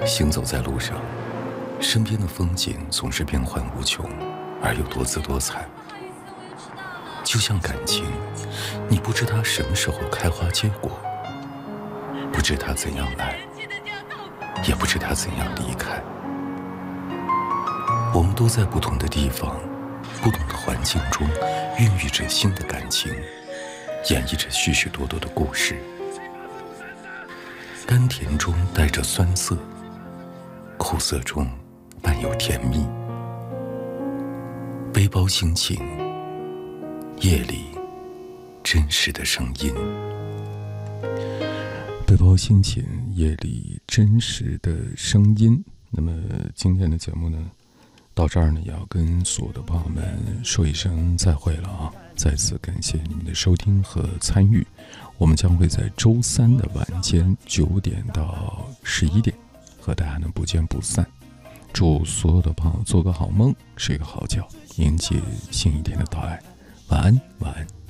行走在路上，身边的风景总是变幻无穷，而又多姿多彩。就像感情，你不知它什么时候开花结果，不知它怎样来，也不知它怎样离开。我们都在不同的地方，不同的环境中，孕育着新的感情，演绎着许许多多的故事。甘甜中带着酸涩，苦涩中伴有甜蜜。背包心情，夜里真实的声音。背包心情，夜里真实的声音。那么今天的节目呢，到这儿呢，也要跟所有的朋友们说一声再会了啊！再次感谢你们的收听和参与。我们将会在周三的晚间9点到11点和大家呢不见不散。祝所有的朋友做个好梦，睡个好觉，迎接新一天的到来。晚安，晚安。